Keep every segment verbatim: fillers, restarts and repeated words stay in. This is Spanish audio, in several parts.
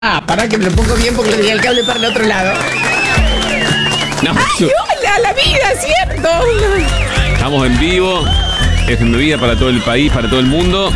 Ah, pará que me lo pongo bien porque le tenía el cable para el otro lado. No, ¡Ay, hola, la vida, cierto! estamos en vivo. Es mi vida para todo el país, para todo el mundo.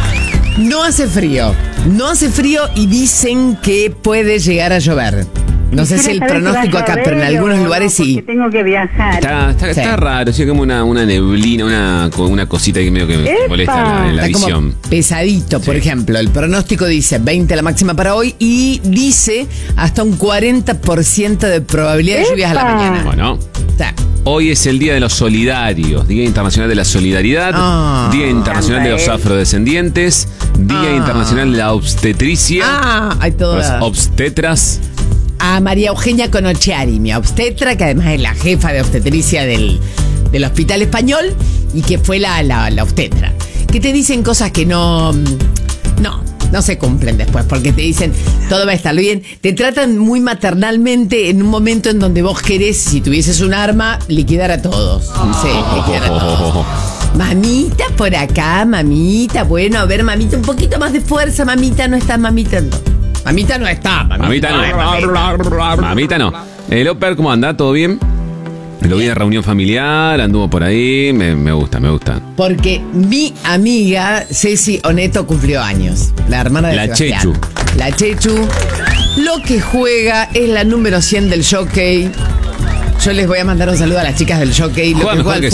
No hace frío. No hace frío y dicen que puede llegar a llover. No sé si el pronóstico acá, pero en algunos lugares sí. Tengo que viajar. Está, está, Sí. está raro, sí, como una, una neblina, una, una cosita que medio que me ¡Epa! molesta la, en la Está como visión. pesadito, por Sí. ejemplo. El pronóstico dice veinte la máxima para hoy y dice hasta un cuarenta por ciento de probabilidad de lluvias a la ¡Epa! mañana. Bueno, O sea, hoy es el Día de los Solidarios, Día Internacional de la Solidaridad, Ah. Día Internacional de los Afrodescendientes, Día Ah. Internacional de la Obstetricia, ah, hay todo. los obstetras. A María Eugenia Conochiari, mi obstetra, que además es la jefa de obstetricia del, del Hospital Español y que fue la, la, la obstetra. Que te dicen cosas que no, no, no se cumplen después, porque te dicen todo va a estar bien. Te tratan muy maternalmente en un momento en donde vos querés, si tuvieses un arma, liquidar a todos. Sí, liquidar a todos. Mamita por acá, mamita. Bueno, a ver, mamita, un poquito más de fuerza, mamita, no está, mamita, no. Mamita no está, mamita, Mamita no. es mamita. Mamita no. El Oper, ¿cómo anda? ¿Todo bien? Lo vi en reunión familiar, anduvo por ahí, me, me gusta, me gusta. Porque mi amiga Ceci Oneto cumplió años, la hermana de La Sebastián. Chechu. La Chechu. Lo que juega es la número cien del Jockey. Yo les voy a mandar un saludo a las chicas del Jockey. Lo ¿Juega que mejor juega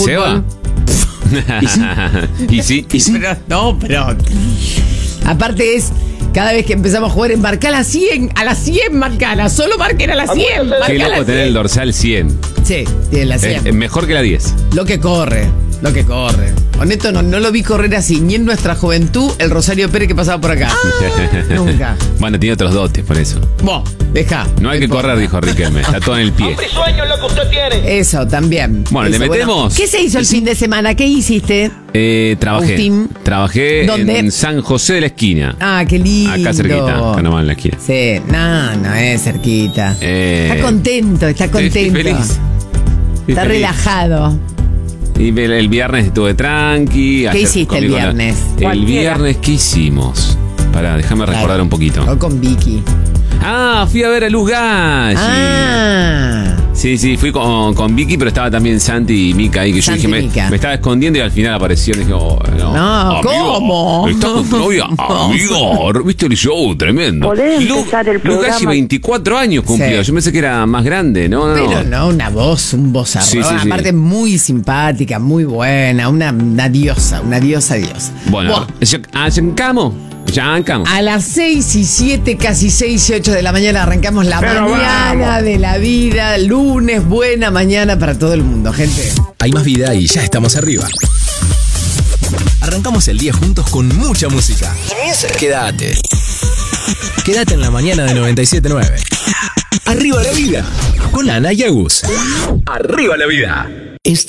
que al Seba? fútbol. ¿Y sí? ¿Y sí? Pero, no, pero... Aparte es... Cada vez que empezamos a jugar en marca a las cien, a las cien marcala, solo marquen a las cien. marca Qué a loco las tener el cien. dorsal cien. Sí, tiene la cien. Es mejor que la diez. Lo que corre, lo que corre. Honesto, no, no lo vi correr así, ni en nuestra juventud, el Rosario Pérez que pasaba por acá. Nunca. Bueno, tiene otros dotes, por eso. Vos, deja. No hay que importa. correr, dijo Riquelme. Está todo en el pie. Sueño lo que usted tiene. Eso, también. Bueno, ¿le Eso, metemos? ¿Qué se hizo el fin de semana? ¿Qué hiciste? Eh, trabajé. Agustín. Trabajé ¿Dónde? en San José de la Esquina. Ah, qué lindo. Acá cerquita, acá nomás en la esquina. Sí, no, no es cerquita. Eh, está contento, está Estoy contento. feliz. Estoy Está feliz. relajado. Y el, el viernes estuve tranqui. ¿Qué ayer hiciste el comí con la- viernes? El Cualquiera. viernes, ¿qué hicimos? Pará, déjame recordar Claro. un poquito. O con Vicky. Ah, fui a ver a Luz Galli. Ah. Sí, sí, fui con, con Vicky, pero estaba también Santi y Mica ahí, que Santi yo y dije, me, Mica. me estaba escondiendo y al final apareció y dije, oh, no. No, amigo, ¿cómo? ¿Estás con tu novia? No. Amigo, ¿viste el show? Tremendo. ¿Podés Lu- empezar el Luz Galli, programa? veinticuatro años cumplió. Sí. Yo pensé que era más grande, ¿no? no, no. Pero no, una voz, un vozarrón. Sí, sí, sí. Aparte, muy simpática, muy buena. Una, una diosa, una diosa diosa. Bueno, Buah, ya- arrancamos. Ya arrancamos. a las seis y siete, casi seis y ocho de la mañana, arrancamos la Pero mañana vamos. de la vida. Lunes, buena mañana para todo el mundo, gente. Hay más vida y ya estamos arriba. Arrancamos el día juntos con mucha música. Quédate. Quédate en la mañana de noventa y siete punto nueve. Arriba la vida. Con Ana y Agus. Arriba la vida. Está